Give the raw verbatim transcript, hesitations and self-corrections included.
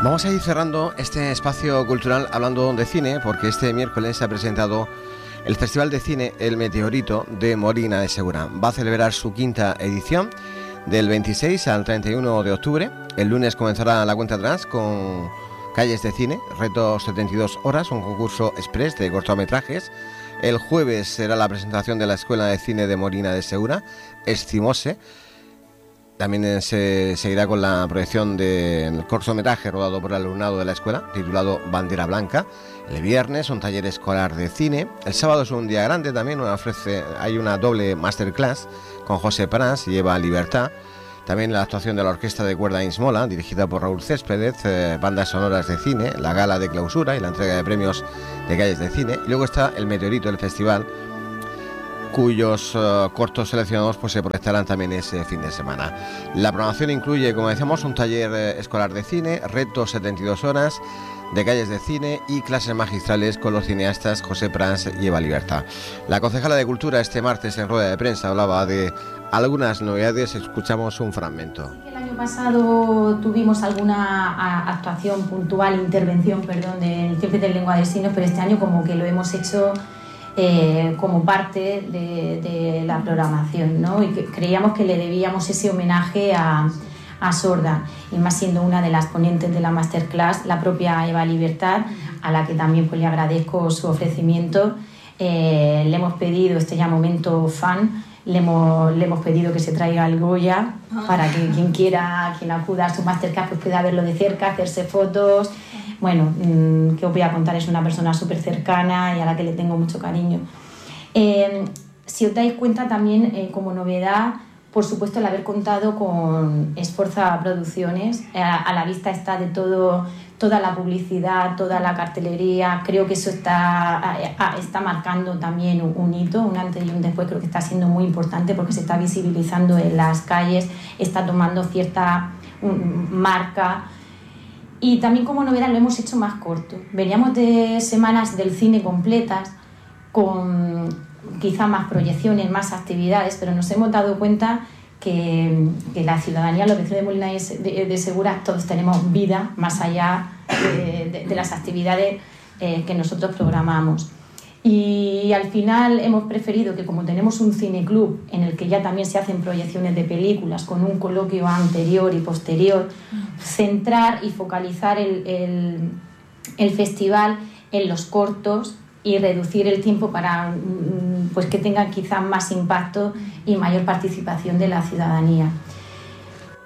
Vamos a ir cerrando este espacio cultural hablando de cine, porque este miércoles se ha presentado el Festival de Cine El Meteorito de Molina de Segura. Va a celebrar su quinta edición del veintiséis al treinta y uno de octubre. El lunes comenzará la cuenta atrás con Calles de Cine, reto setenta y dos horas, un concurso express de cortometrajes. El jueves será la presentación de la Escuela de Cine de Molina de Segura, Escimose. También se seguirá con la proyección del cortometraje rodado por el alumnado de la escuela, titulado Bandera Blanca. El viernes un taller escolar de cine. El sábado es un día grande también, ofrece, hay una doble masterclass con José Pras y Eva Libertad. También la actuación de la Orquesta de Cuerda Insmola, dirigida por Raúl Céspedes, eh, bandas sonoras de cine, la gala de clausura y la entrega de premios de Calles de Cine. Y luego está El Meteorito, el festival, cuyos uh, cortos seleccionados pues se proyectarán también ese fin de semana. La programación incluye, como decíamos, un taller eh, escolar de cine, reto setenta y dos horas de Calles de Cine y clases magistrales con los cineastas José Pras y Eva Libertad. La concejala de Cultura este martes en rueda de prensa hablaba de algunas novedades. Escuchamos un fragmento. El año pasado tuvimos alguna actuación puntual, intervención, perdón, del Jefe de Lengua de Signos, pero este año como que lo hemos hecho Eh, como parte de, de la programación, ¿no? Y que creíamos que le debíamos ese homenaje a, a Sorda, y más siendo una de las ponentes de la masterclass, la propia Eva Libertad, a la que también pues, le agradezco su ofrecimiento. Eh, le hemos pedido, este ya momento fan, le hemos, le hemos pedido que se traiga el Goya para que quien quiera, quien acuda a su masterclass pues pueda verlo de cerca, hacerse fotos. Bueno, mmm, que os voy a contar, es una persona súper cercana y a la que le tengo mucho cariño. Eh, si os dais cuenta también, eh, como novedad, por supuesto el haber contado con Esforza Producciones, eh, a la vista está de todo, toda la publicidad, toda la cartelería. Creo que eso está, está marcando también un, un hito, un antes y un después. Creo que está siendo muy importante porque se está visibilizando en las calles, está tomando cierta um, marca. Y también como novedad lo hemos hecho más corto. Veníamos de semanas del cine completas, con quizá más proyecciones, más actividades, pero nos hemos dado cuenta que, que la ciudadanía, los vecinos de Molina de, de Segura, todos tenemos vida más allá de, de, de las actividades eh, que nosotros programamos. Y al final hemos preferido que, como tenemos un cineclub en el que ya también se hacen proyecciones de películas con un coloquio anterior y posterior, centrar y focalizar el, el, el festival en los cortos y reducir el tiempo para pues, que tengan quizás más impacto y mayor participación de la ciudadanía.